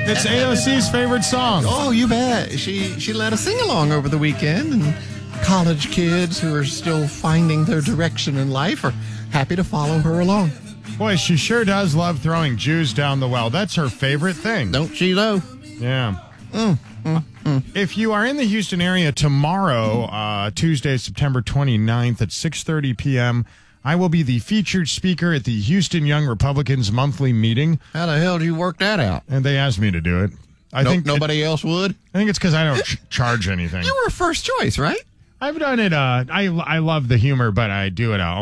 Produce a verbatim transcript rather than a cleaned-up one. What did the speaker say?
It's A O C's favorite song. Oh, you bet. She she led a sing-along over the weekend, and college kids who are still finding their direction in life are happy to follow her along. Boy, she sure does love throwing Jews down the well. That's her favorite thing. Don't she, though? Yeah. Mm, mm, mm. If you are in the Houston area tomorrow, uh, Tuesday, September twenty-ninth at six thirty p.m., I will be the featured speaker at the Houston Young Republicans monthly meeting. How the hell did you work that out? And they asked me to do it. I no, think nobody it, else would? I think it's because I don't ch- charge anything. You were a first choice, right? I've done it. Uh, I, I love the humor, but I do it out.